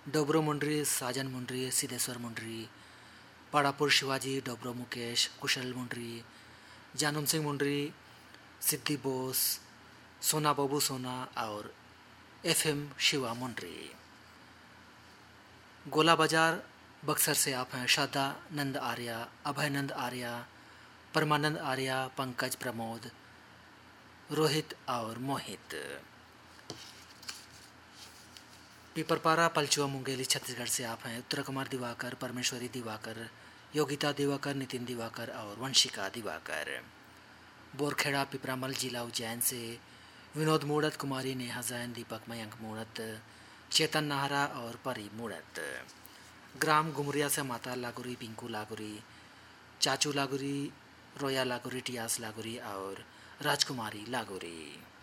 डोब्रो मुंड्री, साजन मुंड्री, सिद्धेश्वर मुंड्री, पाड़ापुर शिवाजी, डोब्रो मुकेश, कुशल मुंड्री, जानम सिंह मुंड्री, सिद्धि बोस, सोना बाबू सोना और FM शिवा मुंड्री। गोला बाजार बक्सर से आप हैं श्रद्धा नंद आर्या, अभय नंद आर्या, परमानंद आर्या, पंकज, प्रमोद, रोहित और मोहित। पीपरपारा पलचुआ मुंगेली छत्तीसगढ़ से आप हैं उत्तरा कुमार दिवाकर, परमेश्वरी दिवाकर, योगिता दिवाकर, नितिन दिवाकर और वंशिका दिवाकर। बोरखेड़ा पिपरामल जिला उज्जैन से विनोद मूड़त, कुमारी नेहा जैन, दीपक मयंक मूड़त, चेतन नाहरा और परी मूड़त। ग्राम गुमरिया से माता लागुरी, पिंकू लागुरी, चाचू लागुरी, रोया लागुरी, टियास लागुरी और राजकुमारी लागुरी।